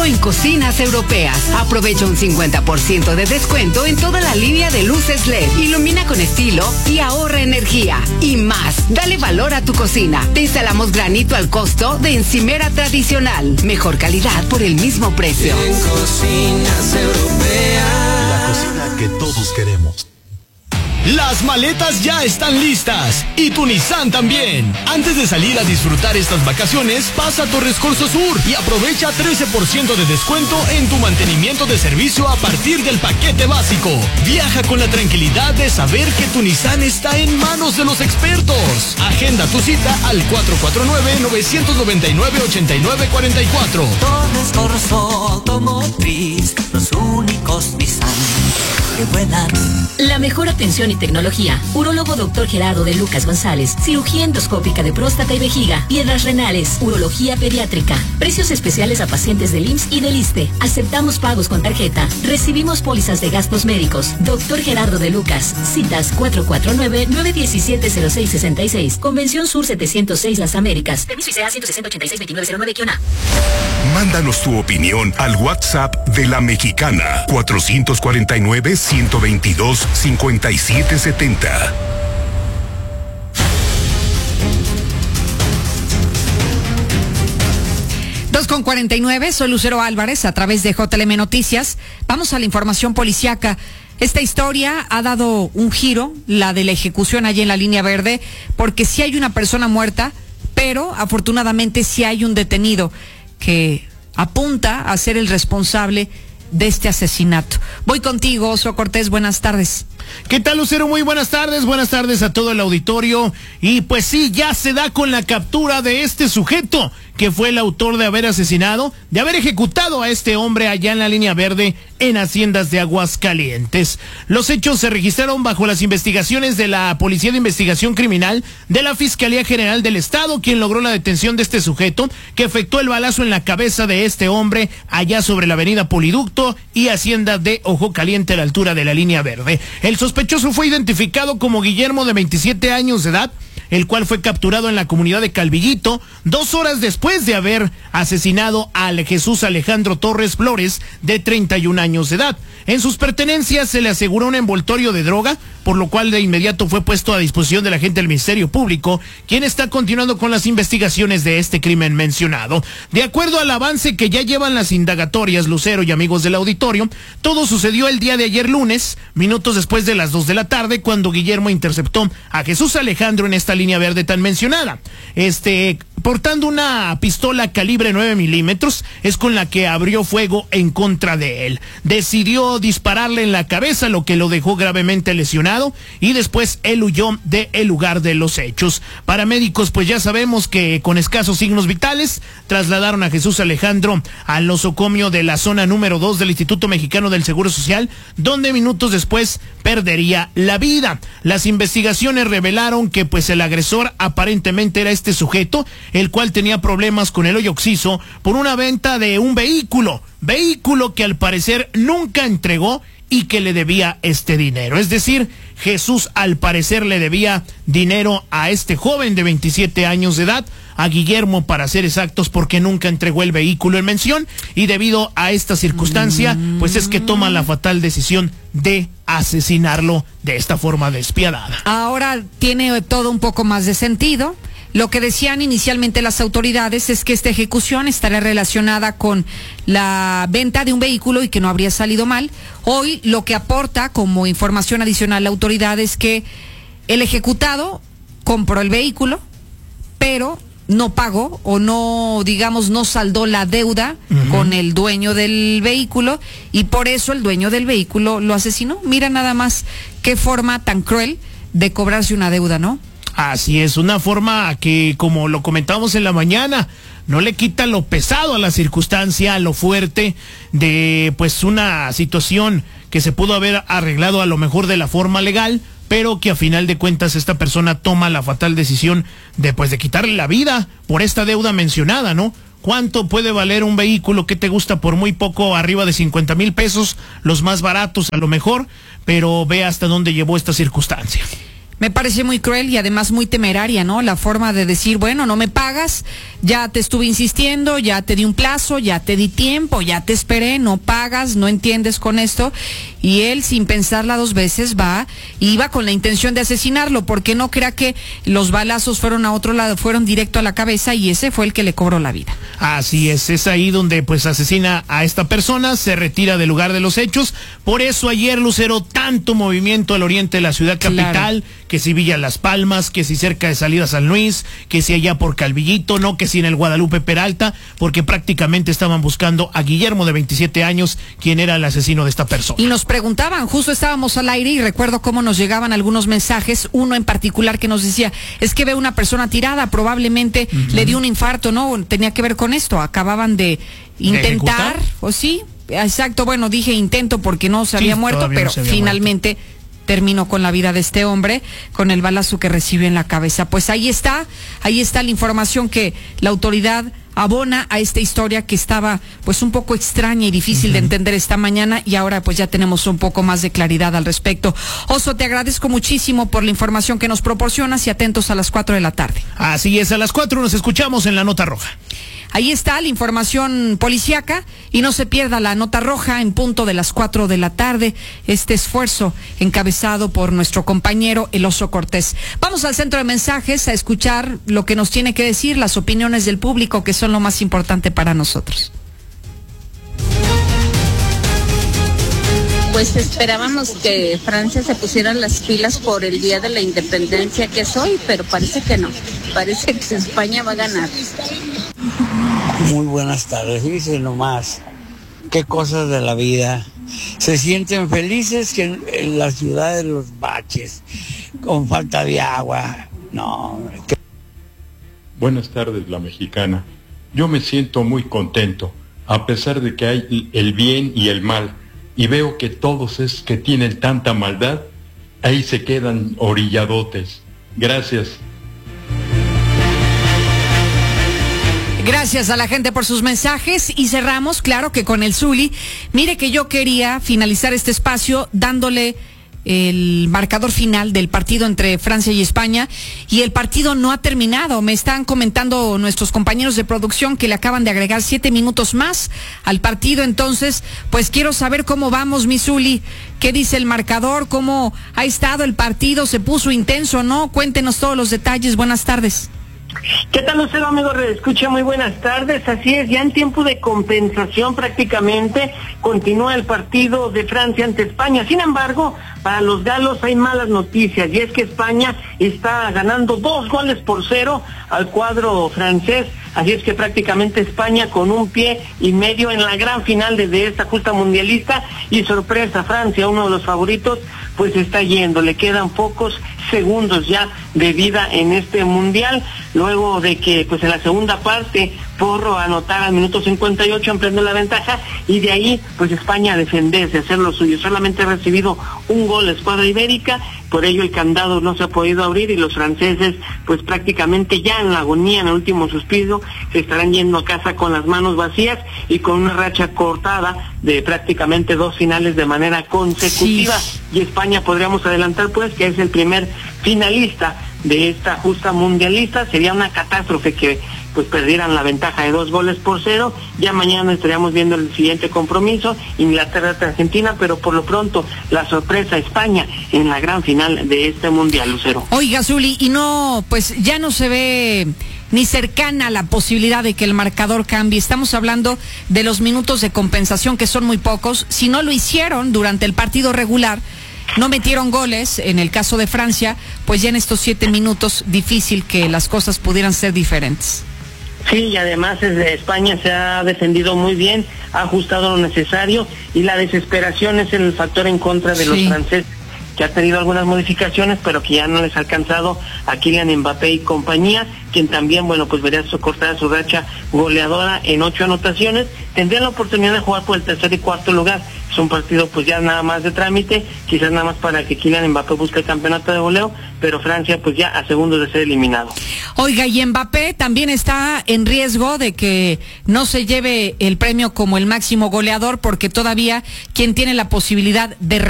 en Cocinas Europeas. Aprovecha un 50% de descuento en toda la línea de luces LED. Ilumina con estilo y ahorra energía. Y más, dale valor a tu cocina. Te instalamos granito al costo de encimera tradicional. Mejor calidad por el mismo precio. En Cocinas Europeas. La cocina que todos queremos. Las maletas ya están listas y tu Nissan también. Antes de salir a disfrutar estas vacaciones, pasa a Torres Corso Sur y aprovecha 13% de descuento en tu mantenimiento de servicio a partir del paquete básico. Viaja con la tranquilidad de saber que tu Nissan está en manos de los expertos. Agenda tu cita al 449-999-8944. Torres Corso Automotriz, los únicos Nissan que vuelan. La mejor atención y tecnología. Urólogo Dr. Gerardo de Lucas González. Cirugía endoscópica de próstata y vejiga. Piedras renales. Urología pediátrica. Precios especiales a pacientes del IMSS y del ISSSTE. Aceptamos pagos con tarjeta. Recibimos pólizas de gastos médicos. Dr. Gerardo de Lucas. Citas 449-917-0666. Convención Sur 706 Las Américas. Permiso ICEA 160-86-2909-A. Mándanos tu opinión al WhatsApp de La Mexicana 449-122-5770. Con 49, soy Lucero Álvarez a través de JLM Noticias. Vamos a la información policiaca. Esta historia ha dado un giro, la de la ejecución allí en la Línea Verde, porque sí hay una persona muerta, pero afortunadamente sí hay un detenido que apunta a ser el responsable de este asesinato. Voy contigo, Oso Cortés, buenas tardes. ¿Qué tal, Lucero? Muy buenas tardes a todo el auditorio. Y pues sí, ya se da con la captura de este sujeto, que fue el autor de haber asesinado, de haber ejecutado a este hombre allá en la Línea Verde, en Haciendas de Aguascalientes. Los hechos se registraron bajo las investigaciones de la Policía de Investigación Criminal de la Fiscalía General del Estado, quien logró la detención de este sujeto, que efectuó el balazo en la cabeza de este hombre allá sobre la avenida Poliducto y Hacienda de Ojo Caliente a la altura de la Línea Verde. El sospechoso fue identificado como Guillermo, de 27 años de edad, el cual fue capturado en la comunidad de Calvillito 2 horas después de haber asesinado al Jesús Alejandro Torres Flores, de 31 años de edad. En sus pertenencias se le aseguró un envoltorio de droga, por lo cual de inmediato fue puesto a disposición de la agente del Ministerio Público, quien está continuando con las investigaciones de este crimen mencionado. De acuerdo al avance que ya llevan las indagatorias, Lucero y amigos del auditorio, todo sucedió el día de ayer lunes, minutos después de las 2 de la tarde, cuando Guillermo interceptó a Jesús Alejandro en esta Línea Verde tan mencionada. Portando una pistola calibre 9 milímetros, es con la que abrió fuego en contra de él. Decidió dispararle en la cabeza, lo que lo dejó gravemente lesionado, y después él huyó del lugar de los hechos. Paramédicos, pues ya sabemos que con escasos signos vitales, trasladaron a Jesús Alejandro al nosocomio de la zona número 2 del Instituto Mexicano del Seguro Social, donde minutos después perdería la vida. Las investigaciones revelaron que pues el agresor aparentemente era este sujeto, el cual tenía problemas con el hoyo Oxiso por una venta de un vehículo que al parecer nunca entregó y que le debía este dinero. Es decir, Jesús al parecer le debía dinero a este joven de 27 años de edad, a Guillermo para ser exactos, porque nunca entregó el vehículo en mención, y debido a esta circunstancia, pues es que toma la fatal decisión de asesinarlo de esta forma despiadada. Ahora tiene todo un poco más de sentido. Lo que decían inicialmente las autoridades es que esta ejecución estaría relacionada con la venta de un vehículo y que no habría salido mal. Hoy lo que aporta como información adicional la autoridad es que el ejecutado compró el vehículo, pero no pagó o no, digamos, no saldó la deuda con el dueño del vehículo, y por eso el dueño del vehículo lo asesinó. Mira nada más qué forma tan cruel de cobrarse una deuda, ¿no? Así es, una forma que, como lo comentamos en la mañana, no le quita lo pesado a la circunstancia, lo fuerte de pues una situación que se pudo haber arreglado a lo mejor de la forma legal, pero que a final de cuentas esta persona toma la fatal decisión de pues de quitarle la vida por esta deuda mencionada, ¿no? ¿Cuánto puede valer un vehículo que te gusta? Por muy poco, arriba de 50,000 pesos, los más baratos a lo mejor, pero ve hasta dónde llevó esta circunstancia. Me parece muy cruel y además muy temeraria, ¿no? La forma de decir, bueno, no me pagas, ya te estuve insistiendo, ya te di un plazo, ya te di tiempo, ya te esperé, no pagas, no entiendes con esto. Y él, sin pensarla dos veces, iba con la intención de asesinarlo, porque no crea que los balazos fueron a otro lado, fueron directo a la cabeza y ese fue el que le cobró la vida. Así es ahí donde pues asesina a esta persona, se retira del lugar de los hechos. Por eso ayer, Lucero, tanto movimiento al oriente de la ciudad capital, claro, que si Villa Las Palmas, que si cerca de Salida San Luis, que si allá por Calvillito, no, que si en el Guadalupe Peralta, porque prácticamente estaban buscando a Guillermo, de 27 años, quien era el asesino de esta persona. Y nos preguntaban, justo estábamos al aire y recuerdo cómo nos llegaban algunos mensajes, uno en particular que nos decía, es que veo una persona tirada, probablemente le dio un infarto, ¿no? Tenía que ver con esto, acababan de intentar, ¿o sí? Exacto, bueno, dije intento porque no se había muerto, pero finalmente terminó con la vida de este hombre, con el balazo que recibió en la cabeza. Pues ahí está la información que la autoridad abona a esta historia que estaba pues un poco extraña y difícil de entender esta mañana, y ahora pues ya tenemos un poco más de claridad al respecto. Oso, te agradezco muchísimo por la información que nos proporcionas y atentos a las 4 de la tarde. Así es, a las 4 nos escuchamos en la Nota Roja. Ahí está la información policíaca y no se pierda la Nota Roja en punto de las 4 de la tarde. Este esfuerzo encabezado por nuestro compañero El Oso Cortés. Vamos al centro de mensajes a escuchar lo que nos tiene que decir, las opiniones del público, que son lo más importante para nosotros. Pues esperábamos que Francia se pusiera las pilas por el Día de la Independencia que es hoy, pero parece que no. Parece que España va a ganar. Muy buenas tardes, dice nomás, qué cosas de la vida. Se sienten felices que en la ciudad de los baches, con falta de agua. No. Buenas tardes, La Mexicana. Yo me siento muy contento, a pesar de que hay el bien y el mal, y veo que todos es que tienen tanta maldad, ahí se quedan orilladotes. Gracias. Gracias a la gente por sus mensajes y cerramos, claro que con el Zuli. Mire que yo quería finalizar este espacio dándole el marcador final del partido entre Francia y España, y el partido no ha terminado. Me están comentando nuestros compañeros de producción que le acaban de agregar 7 minutos más al partido. Entonces, pues quiero saber cómo vamos, mi Zuli. ¿Qué dice el marcador? ¿Cómo ha estado el partido? ¿Se puso intenso, no? Cuéntenos todos los detalles. Buenas tardes. ¿Qué tal, Lucero, amigo? Escucha, muy buenas tardes. Así es, ya en tiempo de compensación prácticamente continúa el partido de Francia ante España. Sin embargo, para los galos hay malas noticias, y es que España está ganando 2-0 al cuadro francés. Así es que prácticamente España con 1 pie y medio en la gran final de esta justa mundialista, y sorpresa, Francia, uno de los favoritos, pues está yendo, le quedan pocos segundos ya de vida en este mundial, luego de que pues en la segunda parte Porro anotara al minuto 58 ampliando la ventaja, y de ahí pues España a defenderse, hacer lo suyo. Solamente ha recibido 1 gol la escuadra ibérica, por ello el candado no se ha podido abrir, y los franceses pues prácticamente ya en la agonía, en el último suspiro, se estarán yendo a casa con las manos vacías y con una racha cortada de prácticamente 2 finales de manera consecutiva. Sí. Y España, podríamos adelantar pues que es el primer finalista de esta justa mundialista. Sería una catástrofe que pues perdieran la ventaja de 2-0. Ya mañana estaríamos viendo el siguiente compromiso, Inglaterra ante Argentina, pero por lo pronto la sorpresa, España en la gran final de este mundial, Lucero. Oiga, Zuli, y no, pues ya no se ve ni cercana la posibilidad de que el marcador cambie. Estamos hablando de los minutos de compensación, que son muy pocos. Si no lo hicieron durante el partido regular, no metieron goles, en el caso de Francia, pues ya en estos 7 minutos difícil que las cosas pudieran ser diferentes. Sí, y además desde España se ha defendido muy bien, ha ajustado lo necesario, y la desesperación es el factor en contra de los franceses, que ha tenido algunas modificaciones, pero que ya no les ha alcanzado a Kylian Mbappé y compañía, quien también, bueno, pues vería cortada su racha goleadora en 8 anotaciones. Tendrían la oportunidad de jugar por el 3er y 4er lugar. Es un partido pues ya nada más de trámite, quizás nada más para que Kylian Mbappé busque el campeonato de goleo, pero Francia pues ya a segundos de ser eliminado. Oiga, y Mbappé también está en riesgo de que no se lleve el premio como el máximo goleador, porque todavía quien tiene la posibilidad de